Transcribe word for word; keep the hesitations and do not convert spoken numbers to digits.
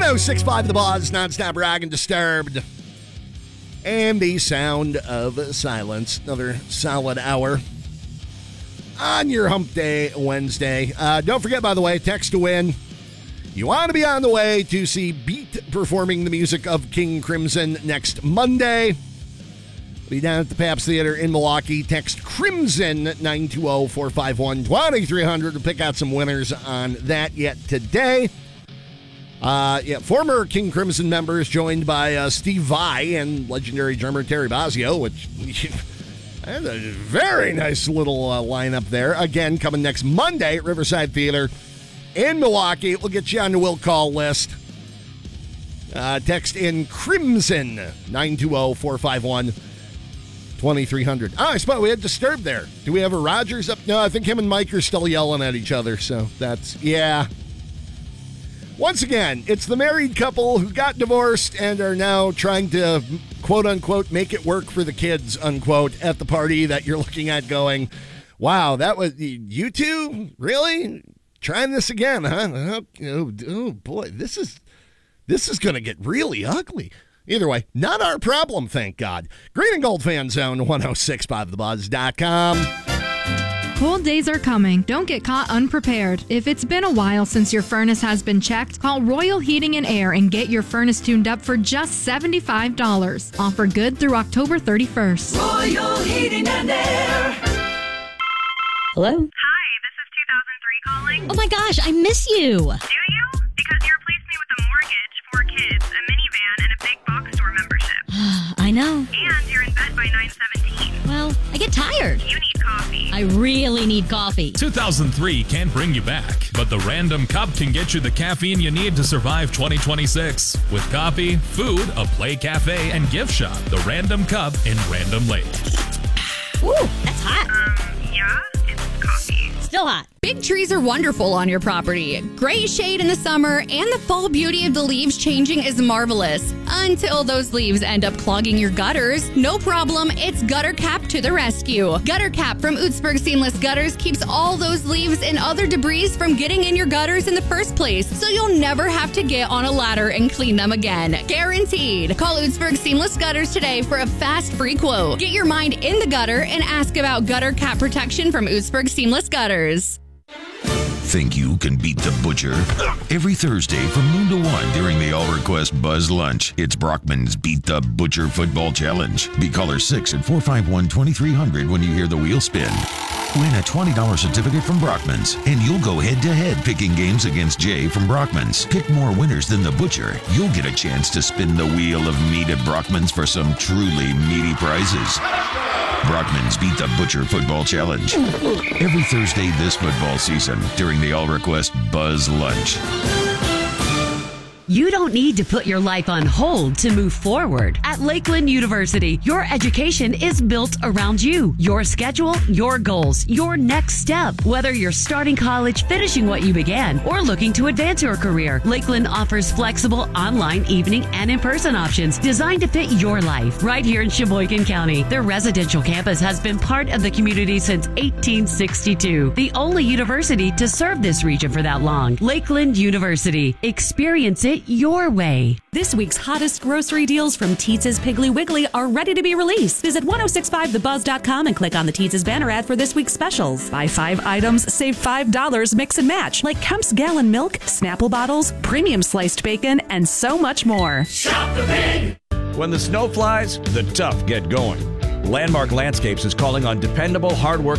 oh six point five The Buzz, nonstop rock and Disturbed. And the sound of silence. Another solid hour on your Hump Day Wednesday. Uh, don't forget, by the way, text to win. You want to be on the way to see Beat performing the music of King Crimson next Monday. Be down at the Pabst Theater in Milwaukee. Text Crimson nine two zero, four five one, two three zero zero to pick out some winners on that yet today. Uh, yeah, former King Crimson members joined by uh, Steve Vai and legendary drummer Terry Bozzio, which that's a very nice little uh, lineup there. Again, coming next Monday at Riverside Theater in Milwaukee. We'll get you on the will call list. Uh, text in Crimson nine two zero, four five one, two three zero zero. Oh, I suppose we had Disturbed there. Do we have a Rogers up? No, I think him and Mike are still yelling at each other, so that's, yeah. Once again, it's the married couple who got divorced and are now trying to, quote-unquote, make it work for the kids, unquote, at the party that you're looking at going, wow, that was, you two? Really? Trying this again, huh? Oh, oh boy, this is, this is going to get really ugly. Either way, not our problem, thank God. Green and Gold Fan Zone, one oh six point five the buzz dot com. Cold days are coming. Don't get caught unprepared. If it's been a while since your furnace has been checked, call Royal Heating and Air and get your furnace tuned up for just seventy-five dollars. Offer good through October thirty-first. Royal Heating and Air. Hello? Hi, this is two thousand three calling. Oh my gosh, I miss you. Do you? Because you replaced me with a mortgage, four kids, a minivan, and a big box store membership. I know. And you're in bed by nine seventeen. Well, I get tired. You need coffee. I really need coffee. two thousand three can't bring you back, but the Random Cup can get you the caffeine you need to survive twenty twenty-six. With coffee, food, a play cafe, and gift shop, the Random Cup in Random Lake. Ooh, that's hot. Um, yeah, it's coffee. Still hot. Big trees are wonderful on your property. Great shade in the summer, and the fall beauty of the leaves changing is marvelous. Until those leaves end up clogging your gutters. No problem, it's Gutter Cap to the rescue. Gutter Cap from Ootsburg Seamless Gutters keeps all those leaves and other debris from getting in your gutters in the first place, so you'll never have to get on a ladder and clean them again. Guaranteed. Call Ootsburg Seamless Gutters today for a fast free quote. Get your mind in the gutter and ask about Gutter Cap protection from Ootsburg Seamless Gutters. Think you can beat the butcher? Every Thursday from noon to one during the All Request Buzz Lunch, it's Brockman's Beat the Butcher Football Challenge. Be caller six at four five one, two three zero zero when you hear the wheel spin. Win a twenty dollars certificate from Brockman's, and you'll go head-to-head picking games against Jay from Brockman's. Pick more winners than the butcher. You'll get a chance to spin the wheel of meat at Brockman's for some truly meaty prizes. Brockman's Beat the Butcher Football Challenge. Every Thursday this football season during the All Request Buzz Lunch. You don't need to put your life on hold to move forward. At Lakeland University, your education is built around you, your schedule, your goals, your next step. Whether you're starting college, finishing what you began, or looking to advance your career, Lakeland offers flexible online, evening, and in-person options designed to fit your life. Right here in Sheboygan County, their residential campus has been part of the community since eighteen sixty-two. The only university to serve this region for that long. Lakeland University. Experience it your way. This week's hottest grocery deals from Teetz's Piggly Wiggly are ready to be released. Visit ten sixty-five the buzz dot com and click on the Teetz's banner ad for this week's specials. Buy five items, save five dollars, mix and match, like Kemp's Gallon Milk, Snapple bottles, premium sliced bacon, and so much more. Shop the Pig! When the snow flies, the tough get going. Landmark Landscapes is calling on dependable, hard-working